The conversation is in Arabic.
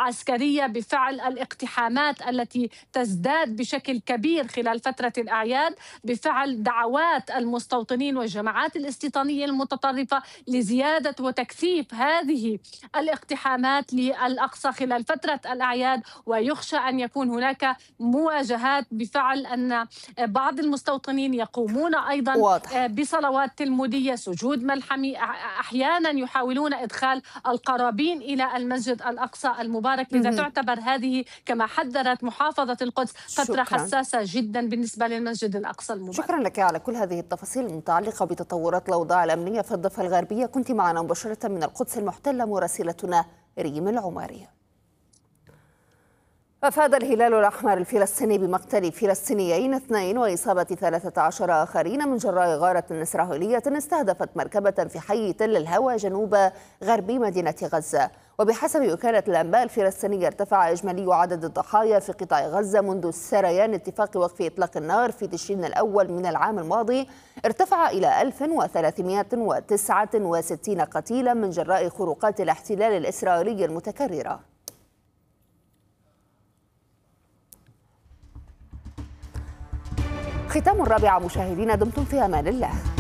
عسكرية بفعل الاقتحامات التي تزداد بشكل كبير خلال فترة الأعياد، بفعل دعوات المستوطنين والجماعات الاستيطانية المتطرفة لزيادة وتكثيف هذه الاقتحامات للأقصى خلال فترة الأعياد. ويخشى أن يكون هناك مواجهات بفعل أن بعض المستوطنين يقومون أيضا واضح. بصلوات تلمودية، سجود ملحمي، أحيانا يحاولون إدخال القرابين إلى المسجد الأقصى المبارك. لذا مهم. تعتبر هذه كما حذرت محافظة القدس فترة شكرا. حساسة جدا بالنسبة للمسجد الأقصى شكرا المبارك. لك على كل هذه التفاصيل المتعلقة بتطورات الأوضاع الأمنية في الضفة الغربية. كنت معنا مباشرة من القدس المحتلة مراسلتنا ريم العماري. أفاد الهلال الأحمر الفلسطيني بمقتل فلسطينيين 2 وإصابة 13 آخرين من جراء غارة إسرائيلية استهدفت مركبة في حي تل الهوى جنوب غرب مدينة غزة. وبحسب وكالة الأنباء الفلسطينية ارتفع إجمالي عدد الضحايا في قطاع غزة منذ سريان اتفاق وقف إطلاق النار في تشرين الأول من العام الماضي، ارتفع إلى 1369 قتيلا من جراء خروقات الاحتلال الإسرائيلي المتكررة. ختام الرابعة مشاهدينا، دمتم في أمان الله.